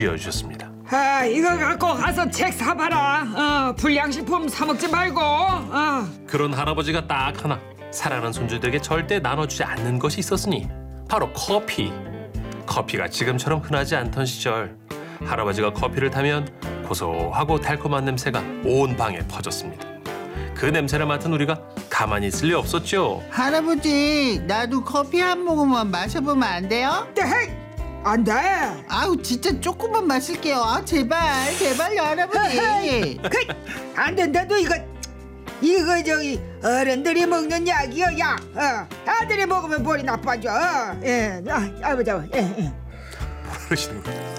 이어주셨습니다. 아, 이거 갖고 가서 책 사봐라. 불량식품 사 먹지 말고. 그런 할아버지가 딱 하나 사랑하는 손주들에게 절대 나눠주지 않는 것이 있었으니 바로 커피. 커피가 지금처럼 흔하지 않던 시절 할아버지가 커피를 타면 고소하고 달콤한 냄새가 온 방에 퍼졌습니다. 그 냄새를 맡은 우리가 가만히 있을 리 없었죠. 할아버지, 나도 커피 한 모금만 마셔보면 안 돼요? 네, 안 돼. 아우, 진짜 조금만 마실게요. 아, 제발요, 할아버지. 안 된다도 이거 저기 어른들이 먹는 약이요, 약. 아들이 먹으면 머리 나빠져. 아버지. 그러시는 거예요.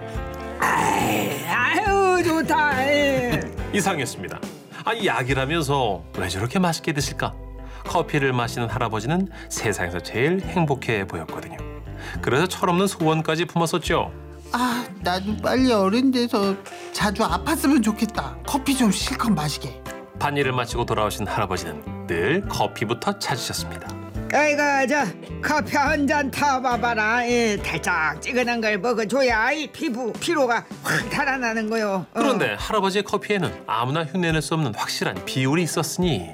아유, 좋다. 이상했습니다. 아니, 약이라면서 왜 저렇게 맛있게 드실까? 커피를 마시는 할아버지는 세상에서 제일 행복해 보였거든요. 그래서 철없는 소원까지 품었었죠. 아, 나도 빨리 어른 돼서 자주 아팠으면 좋겠다. 커피 좀 실컷 마시게. 밭일을 마치고 돌아오신 할아버지는 늘 커피부터 찾으셨습니다. 아이고, 저 커피 한 잔 타봐봐라. 달짝지근한 걸 먹어줘야 이 피로가 확 달아나는 거요. 그런데 할아버지의 커피에는 아무나 흉내낼 수 없는 확실한 비율이 있었으니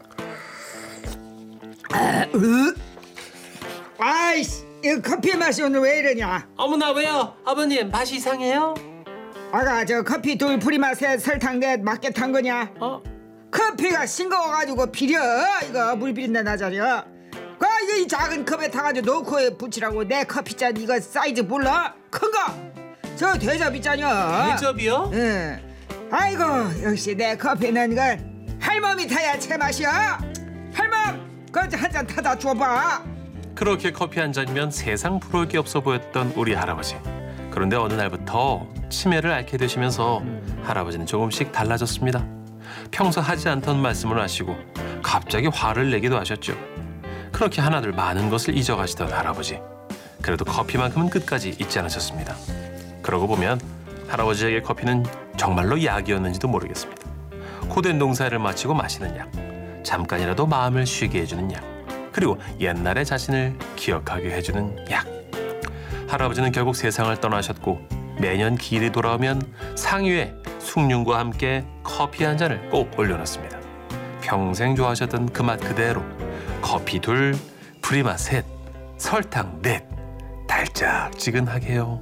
아이씨, 이 커피 맛이 오늘 왜 이러냐? 어머나, 왜요? 아버님, 맛이 이상해요? 아가 저 커피 둘 프리맛에 설탕 넷 맞게 탄 거냐? 커피가 싱거워가지고 비려. 이거 물 비린내 나자려. 이거 이 작은 컵에 타가지고 넣고 붙이라고. 내 커피잔 이거 사이즈 몰라? 큰 거. 저 대접이잖여. 대접이요? 응. 아이고, 역시 내 커피는 이거 할멈이 타야 제맛이야. 할멈, 그 한 잔 타다 줘봐. 그렇게 커피 한 잔이면 세상 부러울 게 없어 보였던 우리 할아버지. 그런데 어느 날부터 치매를 앓게 되시면서 할아버지는 조금씩 달라졌습니다. 평소 하지 않던 말씀을 하시고 갑자기 화를 내기도 하셨죠. 그렇게 하나둘 많은 것을 잊어가시던 할아버지. 그래도 커피만큼은 끝까지 잊지 않으셨습니다. 그러고 보면 할아버지에게 커피는 정말로 약이었는지도 모르겠습니다. 고된 농사를 마치고 마시는 약, 잠깐이라도 마음을 쉬게 해주는 약, 그리고 옛날의 자신을 기억하게 해주는 약. 할아버지는 결국 세상을 떠나셨고 매년 기일이 돌아오면 상위에 숭늉과 함께 커피 한 잔을 꼭 올려놓습니다. 평생 좋아하셨던 그 맛 그대로 커피 둘, 프리맛 셋, 설탕 넷, 달짝지근하게요.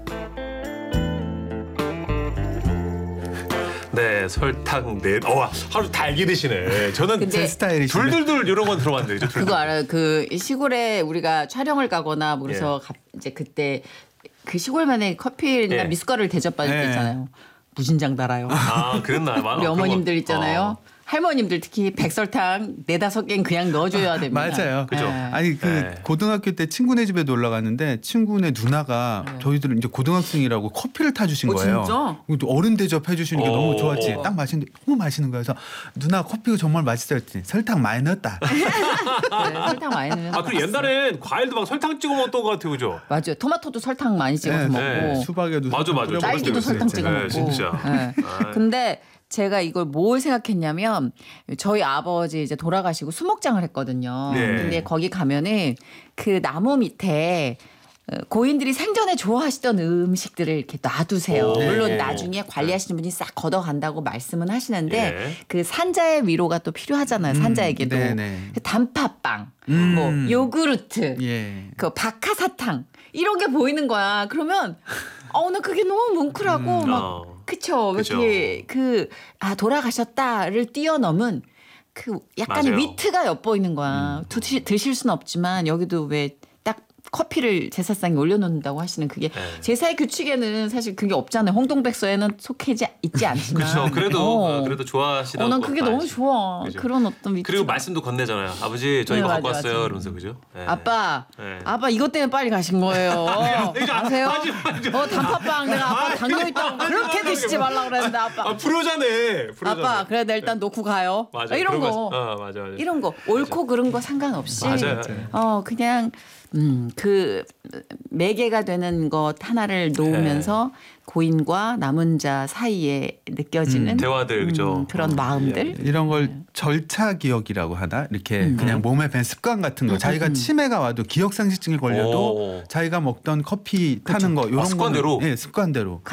네, 설탕 넷. 하루 달기 드시네. 저는 제 스타일이시네. 둘둘둘 이런 건 들어봤는데. 그거 알아요? 그 시골에 우리가 촬영을 가거나 뭐 그래서 이제 그때 그 시골만의 커피나 미숫가루를 대접받을 때 있잖아요. 무진장 달아요. 아, 그랬나요? 우리 어머님들 있잖아요. 할머님들 특히 백설탕 4-5개는 그냥 넣어줘야 됩니다. 맞아요. 그죠? 아니 고등학교 때 친구네 집에 놀러 갔는데 친구네 누나가 저희들은 이제 고등학생이라고 커피를 타주신 거예요. 진짜? 또 어른 대접해 주시는 게 너무 좋았지. 딱 마시는데 너무 맛있는 거예요. 그래서 누나 커피가 정말 맛있어요. 했더니 설탕 많이 넣었다. 네, 설탕 많이 넣으면. 그리고 옛날엔 과일도 막 설탕 찍어 먹었던 것 같아요, 그죠? 맞아요. 토마토도 설탕 많이 찍어서 먹고. 수박에도 맞아. 딸기도 설탕 찍어 먹고. 진짜. 네. 근데 제가 이걸 뭘 생각했냐면 저희 아버지 이제 돌아가시고 수목장을 했거든요. 네. 근데 거기 가면은 그 나무 밑에 고인들이 생전에 좋아하시던 음식들을 이렇게 놔두세요. 오. 물론 네. 나중에 관리하시는 분이 싹 걷어간다고 말씀은 하시는데 예. 그 산자의 위로가 또 필요하잖아요. 산자에게도. 네네. 단팥빵, 뭐 요구르트, 예. 그 박하사탕 이런 게 보이는 거야. 그러면 나 그게 너무 뭉클하고 막 그쵸. 그쵸. 이렇게 돌아가셨다를 뛰어넘은 그 약간의 맞아요. 위트가 엿보이는 거야. 드실 수는 없지만 여기도 왜 딱 커피를 제사상에 올려놓는다고 하시는 그게 제사의 규칙에는 사실 그게 없잖아요. 홍동백서에는 속해지 있지 않지만. 그렇죠. 그래도 좋아하시다고. 난 그게 너무 좋아. 그죠. 그런 어떤 위트. 그리고 말씀도 건네잖아요. 아버지, 저 이거 갖고 맞아, 왔어요. 맞아. 이러면서, 그죠? 네. 아빠 네. 이것 때문에 빨리 가신 거예요. 아세요? 하지. 단팥빵 내가 아빠 당뇨 있다고 그렇게 드시지 말라 그랬는데 아빠. 불효자네. 아빠 그래 나 일단 놓고 가요. 맞아. 이런 거. 맞아. 이런 거 옳고 그른 거 상관없이 맞아요. 그냥 그 매개가 되는 것 하나를 놓으면서 고인과 남은 자 사이에 느껴지는 대화들 그죠. 그런 마음들. 이런 걸 절차 기억이라고 하나 이렇게 그냥 몸에 밴 습관 같은 거 자기가 치매가 와도 기억상실증에 걸려도 오. 자기가 먹던 커피 타는 거 이런 습관대로? 거는 예, 습관대로